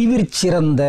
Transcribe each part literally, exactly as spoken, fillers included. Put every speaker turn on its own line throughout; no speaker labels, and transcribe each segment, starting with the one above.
அறிவிற் சிறந்த,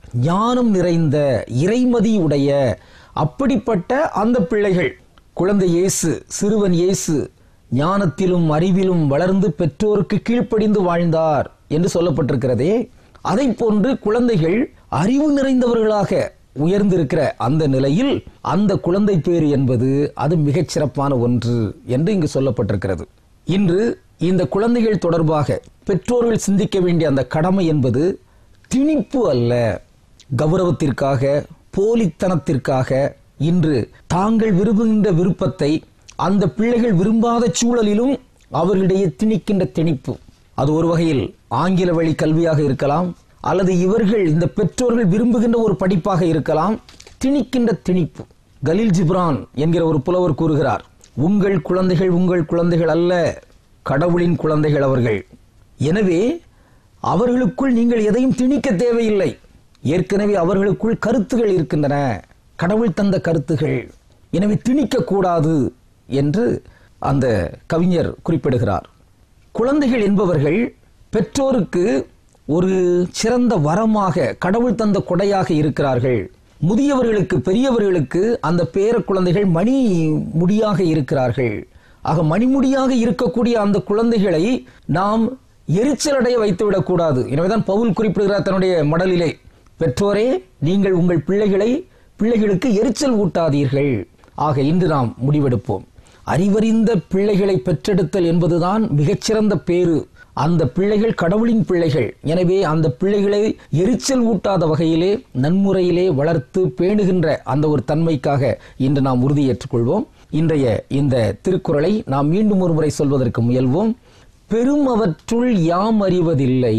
ஞானம் நிறைந்த, இறைமதி உடைய அப்படிப்பட்ட அந்த பிள்ளைகள். குழந்தை இயேசு, சிறுவன் இயேசு ஞானத்திலும் அறிவிலும் வளர்ந்து பெற்றோருக்கு கீழ்ப்படிந்து வாழ்ந்தார் என்று சொல்லப்பட்டிருக்கிறதே, அதை போன்று குழந்தைகள் அறிவு நிறைந்தவர்களாக உயர்ந்திருக்கிற அந்த நிலையில் அந்த குழந்தை பேறு என்பது அது மிகச் சிறப்பான ஒன்று என்று இங்கு சொல்லப்பட்டிருக்கிறது. இன்று இந்த குழந்தைகள் தொடர்பாக பெற்றோர்கள் சிந்திக்க வேண்டிய அந்த கடமை என்பது திணிப்பு அல்ல, கௌரவத்திற்காக, போலித்தனத்திற்காக இன்று தாங்கள் விரும்புகின்ற விருப்பத்தை அந்த பிள்ளைகள் விரும்பாத சூழலிலும் அவர்களிடையே திணிக்கின்ற திணிப்பு. அது ஒரு வகையில் ஆங்கில வழி கல்வியாக இருக்கலாம், அல்லது இவர்கள் இந்த பெற்றோர்கள் விரும்புகின்ற ஒரு படிப்பாக இருக்கலாம். திணிக்கின்ற திணிப்பு. கலீல் ஜிப்ரான் என்கிற ஒரு புலவர் கூறுகிறார், உங்கள் குழந்தைகள் உங்கள் குழந்தைகள் அல்ல, கடவுளின் குழந்தைகள் அவர்கள். எனவே அவர்களுக்குள் நீங்கள் எதையும் திணிக்க தேவையில்லை. ஏற்கனவே அவர்களுக்குள் கருத்துகள் இருக்கின்றன, கடவுள் தந்த கருத்துகள். எனவே திணிக்க கூடாது என்று அந்த கவிஞர் குறிப்பிடுகிறார். குழந்தைகள் என்பவர்கள் பெற்றோருக்கு ஒரு சிறந்த வரமாக, கடவுள் தந்த கொடையாக இருக்கிறார்கள். முதியவர்களுக்கு, பெரியவர்களுக்கு அந்த பேர குழந்தைகள் மணி முடியாக இருக்கிறார்கள். ஆக மணிமுடியாக இருக்கக்கூடிய அந்த குழந்தைகளை நாம் எரிச்சலடைய வைத்துவிடக் கூடாது. எனவேதான் பவுல் குறிப்பிடுகிறார் தன்னுடைய மடலிலே, பெற்றோரே நீங்கள் உங்கள் பிள்ளைகளை பிள்ளைகளுக்கு எரிச்சல் ஊட்டாதீர்கள். ஆக இன்று நாம் முடிவெடுப்போம். அறிவறிந்த பிள்ளைகளை பெற்றெடுத்தல் என்பதுதான் மிகச்சிறந்த பேறு. அந்த பிள்ளைகள் கடவுளின் பிள்ளைகள். எனவே அந்த பிள்ளைகளை எரிச்சல் ஊட்டாத வகையிலே நன்முறையிலே வளர்த்து பேணுகின்ற அந்த ஒரு தன்மைக்காக இன்று நாம் உறுதியேற்றுக் கொள்வோம். இன்றைய இந்த திருக்குறளை நாம் மீண்டும் ஒரு முறை சொல்வதற்கு முயல்வோம். பெருமவற்றுள் யாம் அறிவதில்லை,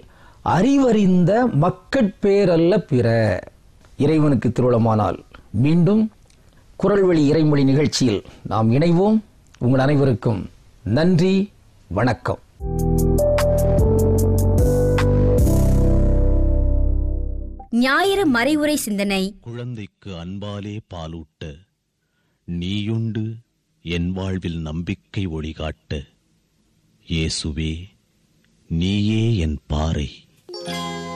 அறிவறிந்த மக்கட்பேரல்ல பிற. இறைவனுக்கு திருவுளமானால் மீண்டும் குரல் வழி இறைமொழி நிகழ்ச்சியில் நாம் இணைவோம். உங்கள் அனைவருக்கும் நன்றி, வணக்கம்.
ஞாயிறு மறைவுரை சிந்தனை.
குழந்தைக்கு அன்பாலே பாலூட்ட, நீயுண்டு என் வாழ்வில் நம்பிக்கை ஒளிகாட்ட, இயேசுவே நீயே என் பாறை.